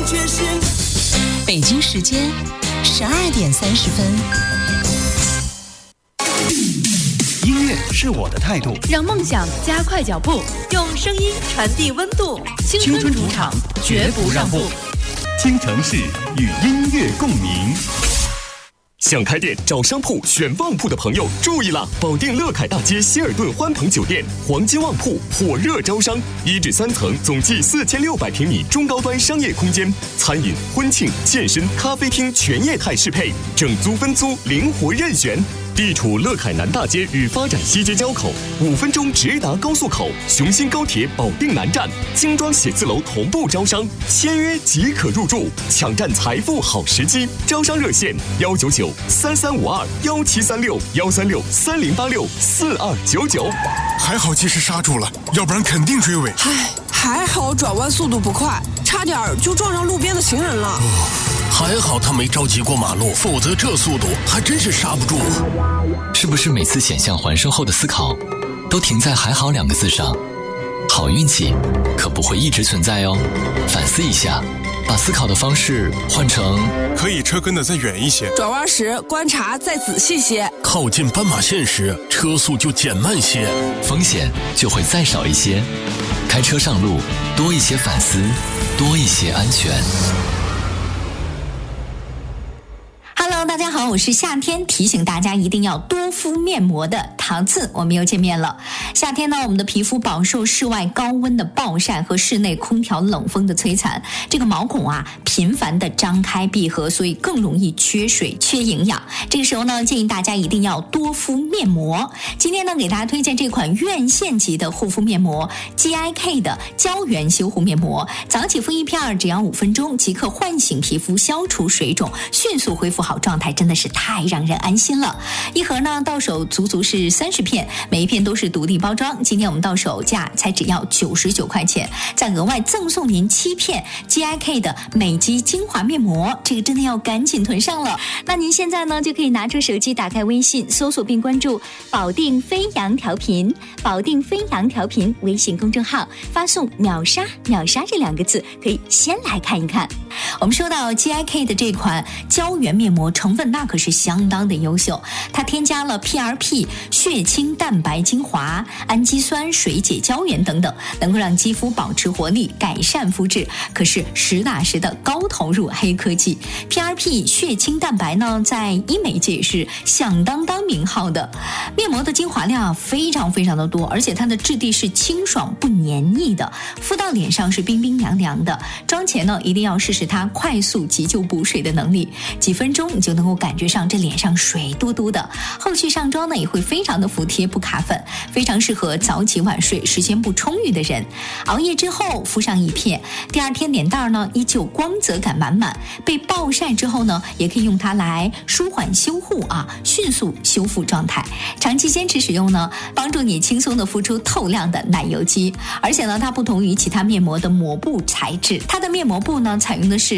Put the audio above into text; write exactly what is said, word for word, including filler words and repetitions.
决心。 北京时间十二点三十分。 音乐是我的态度， 让梦想加快脚步，用声音传递温度。青春主场，绝不让步。 京城市与音乐共鸣。 想开店找商铺选旺铺的朋友注意了！保定乐凯大街希尔顿欢朋酒店黄金旺铺火热招商，一至三层，总计四千六百平米中高端商业空间，餐饮、婚庆、健身、咖啡厅全业态适配，整租分租灵活任选。地处乐凯南大街与发展西街交口，五分钟直达高速口，雄心高铁保定南站，精装写字楼同步招商，签约即可入住，抢占财富好时机。招商热线：幺九九三三五二幺七三六幺三六三零八六四二九九。 还好及时刹住了，要不然肯定追尾。 唉，还好转弯速度不快，差点就撞上路边的行人了。 哦，还好他没着急过马路，否则这速度还真是刹不住。 是不是每次险象环生后的思考都停在还好两个字上？好运气可不会一直存在哦，反思一下，把思考的方式换成可以车跟得再远一些， 转弯时观察再仔细些， 靠近斑马线时车速就减慢些， 风险就会再少一些。开车上路多一些反思，多一些安全。 Hello， 大家好，我是夏天提醒大家一定要多敷面膜的桃子，我们又见面了。夏天呢，我们的皮肤饱受室外高温的暴晒和室内空调冷风的摧残，这个毛孔啊频繁的张开闭合，所以更容易缺水、缺营养。这个时候呢，建议大家一定要多敷面膜。今天呢，给大家推荐这款院线级的护肤面膜 G I K 的胶原修护面膜，早上起敷一片，只要五分钟即可唤醒皮肤，消除水肿，迅速恢复好状态，真的是太让人安心了。一盒呢到手足足是三十片，每一片都是独立包装。今天我们到手价才只要九十九块钱，再额外赠送您七片 G I K 的美肌精华面膜，这个真的要赶紧囤上了。那您现在呢就可以拿出手机，打开微信，搜索并关注保定飞扬调频，保定飞扬调频微信公众号，发送秒杀秒杀这两个字，可以先来看一看。我们说到 G I K 的这款胶原面膜，成分那可是相当的优秀，它添加了 P R P 血清蛋白精华、氨基酸、水解胶原等等，能够让肌肤保持活力，改善肤质，可是实打实的高投入黑科技。 P R P 血清蛋白呢，在医美界是响当当名号的。面膜的精华量非常非常的多，而且它的质地是清爽不黏腻的，敷到脸上是冰冰凉凉的。妆前呢，一定要试试它快速急救补水的能力，几分钟你就能够感觉上这脸上水嘟嘟的，后续上妆呢也会非常的服帖不卡粉，非常适合早起晚睡时间不充裕的人。熬夜之后敷上一片，第二天脸蛋呢依旧光泽感满满，被暴晒之后呢也可以用它来舒缓修护啊，迅速修复状态。长期坚持使用呢，帮助你轻松的敷出透亮的奶油肌。而且呢，它不同于其他面膜的膜布材质，它的面膜布呢采用的是